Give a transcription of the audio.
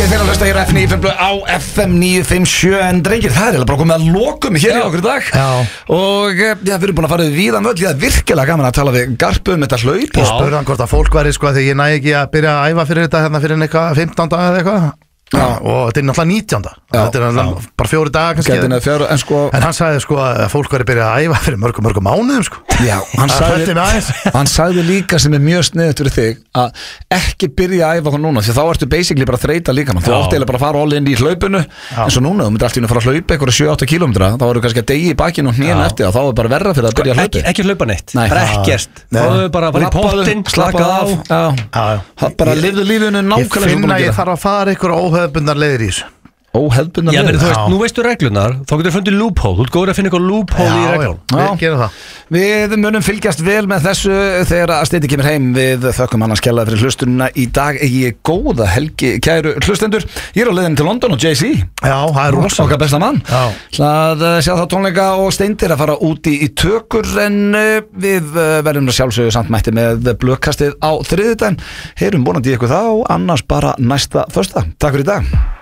Þeir að hlusta hér F957 á FM 957 en drengir, það er bara komið að lokum hér í okkur í dag. Og við erum búin að fara við víðan völl. Það er virkilega gaman að tala við Garpu þetta hlaup. Og spurði hann hvort að fólk væri þegar ég næ ekki að byrja að æfa fyrir þetta hérna fyrir eitthvað 15 daga eða eitthvað. Og þetta er náttúrulega 19. Þetta er bara 4 dagar kannski. En hann sagði að fólk væri byrjað að æfa fyrir mörgum mánuðum sko. Já, hann sagði líka sem er mjög sniðugt fyrir þig að ekki byrja að æfa þá núna því þá ertu basically bara að þreyta líka þú átti eiginlega bara að fara all in í hlaupinu eins og núna, þú myndir alltaf inn að fara að hlaupa einhverja 7-8 kilometra þá eru kannski að degi í bakinu og hnén eftir það þá er bara verra fyrir að byrja að hlaupa ekki hlaupa neitt, ekkert þá er bara að fara í pottinn, slakað af bara lifðu lífinu nákvæmlega ég finna ég þarf að fara einhverja óhefbundnar leiðir í þessu óhefbundnar leiðir þú veist, nú veistu reglunar þá getur þú fundið loophole, þú ert góður að finna eitthvað loophole í reglun við gerum það við munum fylgjast vel með þessu þegar að Steindi kemur heim við þökkum hann að skella fyrir hlustununa í dag ég góða helgi kæru hlustendur ég er á leiðinni til London og Jay-Z það er rosa okkar besta mann að sjá það tónleika og Steindi er að fara út í tökur en við verðum að sjálfsögðu samt mætti með blökkastið á þriðjudaginn heyrum vonandi ykkur þá annars bara næsta föstudag. Takk fyrir í dag.